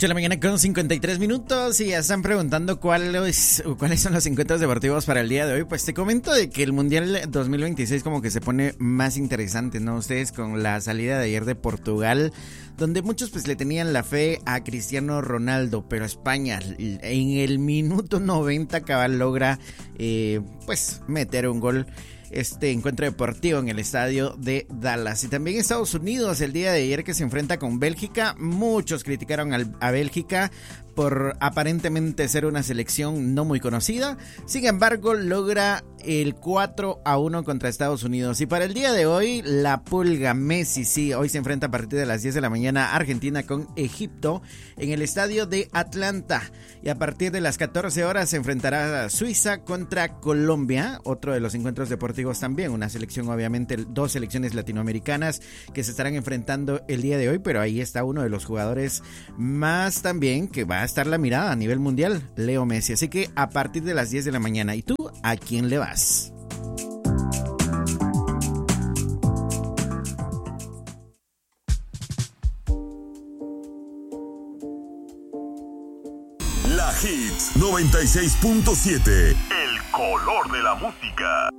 8 de la mañana con 53 minutos y ya están preguntando cuáles son los encuentros deportivos para el día de hoy. Pues te comento de que el Mundial 2026 como que se pone más interesante, ¿no? Ustedes con la salida de ayer de Portugal, donde muchos pues le tenían la fe a Cristiano Ronaldo, pero España en el minuto 90 cabal logra pues meter un gol. Este encuentro deportivo en el estadio de Dallas. Y también Estados Unidos el día de ayer que se enfrenta con Bélgica. Muchos criticaron a Bélgica por aparentemente ser una selección no muy conocida. Sin embargo, logra el 4-1 contra Estados Unidos. Y para el día de hoy, la Pulga Messi, sí, hoy se enfrenta a partir de las 10 de la mañana Argentina con Egipto en el estadio de Atlanta. Y a partir de las 14 horas se enfrentará a Suiza contra Colombia, otro de los encuentros deportivos también, una selección obviamente, dos selecciones latinoamericanas que se estarán enfrentando el día de hoy, pero ahí está uno de los jugadores más también que va a estar la mirada a nivel mundial, Leo Messi. Así que a partir de las 10 de la mañana, ¿y tú a quién le vas? La Hits 96.7, el color de la música.